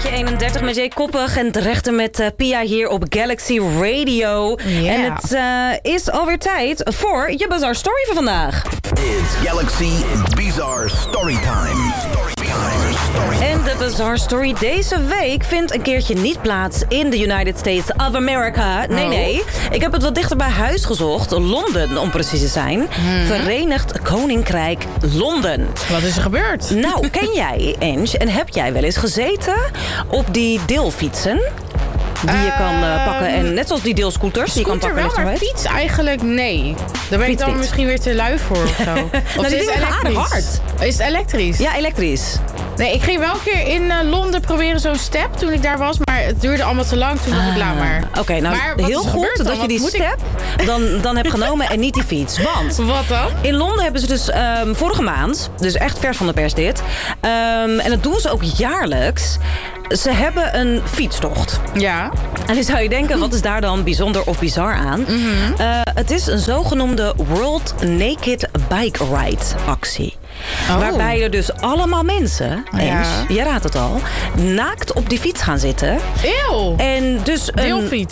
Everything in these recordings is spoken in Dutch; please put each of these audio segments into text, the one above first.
Nummertje 31 met Jay Koppig en de rechter met Pia hier op Galaxy Radio. Yeah. En het is alweer tijd voor je Bizarre Story van vandaag. It's Galaxy Bizarre Storytime. En de Bizarre Story deze week vindt een keertje niet plaats in de United States of America. Nee. Ik heb het wat dichter bij huis gezocht. Londen, om precies te zijn. Verenigd Koninkrijk Londen. Wat is er gebeurd? Nou, ken jij, Ange, en heb jij wel eens gezeten op die deelfietsen? Die je kan pakken. En net zoals die deelscooters. Die je kan pakken. Wel, maar fiets eigenlijk nee. Daar ben ik dan misschien weer te lui voor of zo. Of die dingen gaan aardig hard. Is het elektrisch? Ja, elektrisch. Nee, ik ging wel een keer in Londen proberen zo'n step toen ik daar was. Maar het duurde allemaal te lang. Toen dacht ik, laat maar. Oké, nou heel goed dat je die step dan hebt genomen en niet die fiets. Want wat dan? in Londen hebben ze dus vorige maand, dus echt vers van de pers dit. En dat doen ze ook jaarlijks. Ze hebben een fietstocht. Ja. En dan zou je denken, wat is daar dan bijzonder of bizar aan? Het is een zogenoemde World Naked Bike Ride actie. Oh. Waarbij er dus allemaal mensen, je raadt het al, naakt op die fiets gaan zitten. Eeuw. En dus deelfiets.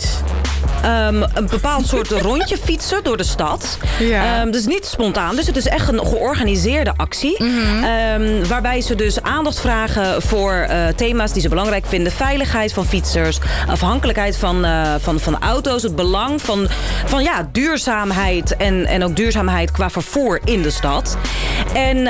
Een bepaald soort rondje fietsen door de stad. Ja. Dus niet spontaan. Dus het is echt een georganiseerde actie. Waarbij ze dus aandacht vragen voor thema's die ze belangrijk vinden. Veiligheid van fietsers. Afhankelijkheid van auto's. Het belang van duurzaamheid. En ook duurzaamheid qua vervoer in de stad. En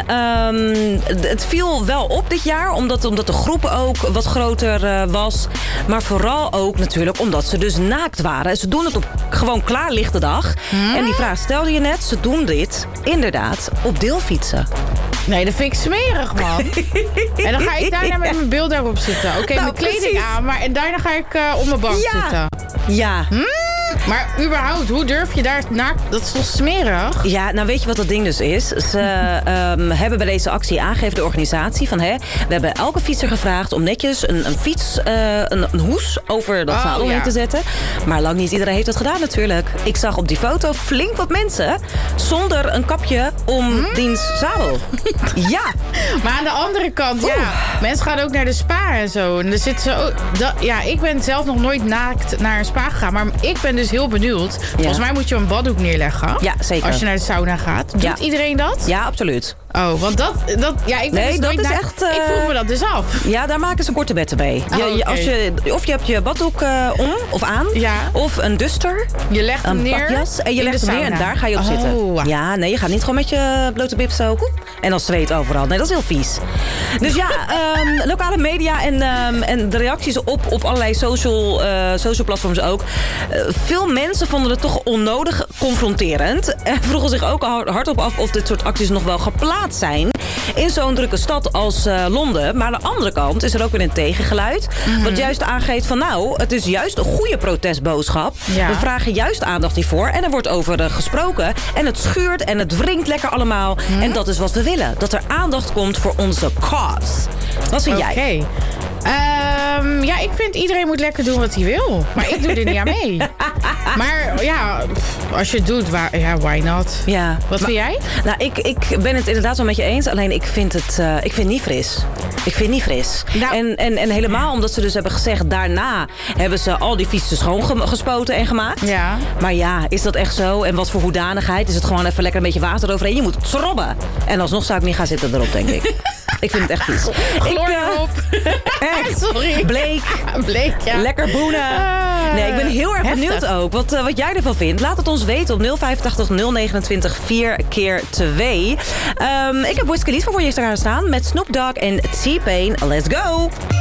het viel wel op dit jaar. Omdat de groep ook wat groter was. Maar vooral ook natuurlijk omdat ze dus naakt waren. Ze doen het op gewoon klaarlichte dag. En die vraag stelde je net. Ze doen dit inderdaad op deelfietsen. Nee, dat vind ik smerig, man. En dan ga ik daarna met mijn beeld daarop zitten. Oké, mijn kleding precies aan. En daarna ga ik op mijn bank zitten. Ja. Maar überhaupt, hoe durf je daar naakt? Dat is toch smerig? Ja, nou weet je wat dat ding dus is? Ze hebben bij deze actie aangegeven, de organisatie, van we hebben elke fietser gevraagd om netjes een fiets, een hoes over dat zadel heen te zetten. Maar lang niet iedereen heeft dat gedaan natuurlijk. Ik zag op die foto flink wat mensen zonder een kapje om diens zadel. Ja. Maar aan de andere kant, mensen gaan ook naar de spa en zo. En er zit zo. Ik ben zelf nog nooit naakt naar een spa gegaan, maar ik ben dus heel benieuwd. Volgens mij moet je een baddoek neerleggen. Ja, zeker. Als je naar de sauna gaat. Doet iedereen dat? Ja, absoluut. Oh, want ik ben dat is echt. Ik vroeg me dat dus af. Ja, daar maken ze korte betten mee. Of je hebt je baddoek om of aan. Ja. Of een duster. Je legt hem neer. Badjas, en je legt hem neer en daar ga je op zitten. Ja, nee, je gaat niet gewoon met je blote bib zo. En dan zweet overal. Nee, dat is heel vies. Dus ja, lokale media en de reacties op allerlei social platforms ook. Veel mensen vonden het toch onnodig confronterend. En vroegen zich ook hardop af of dit soort acties nog wel geplaatst zijn in zo'n drukke stad als Londen. Maar aan de andere kant is er ook weer een tegengeluid. Wat juist aangeeft van het is juist een goede protestboodschap. Ja. We vragen juist aandacht hiervoor. En er wordt over gesproken. En het schuurt en het wringt lekker allemaal. En dat is wat we willen. Dat er aandacht komt voor onze cause. Wat vind jij? Ik vind iedereen moet lekker doen wat hij wil. Maar ik doe er niet aan mee. Maar als je het doet, why not? Ja. Wat vind jij? Nou, ik ben het inderdaad wel met je eens. Alleen ik vind het niet fris. Ik vind het niet fris. Nou, en helemaal omdat ze dus hebben gezegd, daarna hebben ze al die fietsen schoongespoten en gemaakt. Ja. Maar ja, is dat echt zo? En wat voor hoedanigheid? Is het gewoon even lekker een beetje water eroverheen? Je moet het schrobben. En alsnog zou ik niet gaan zitten erop, denk ik. Ik vind het echt vies. Gloor erop. Echt. Sorry. Bleek, ja. Lekker boenen. Nee, ik ben heel erg benieuwd ook wat jij ervan vindt. Laat het ons weten op 085 029 4x2. Ik heb Wiz Khalifa voor je gaan staan met Snoop Dogg en T-Pain. Let's go!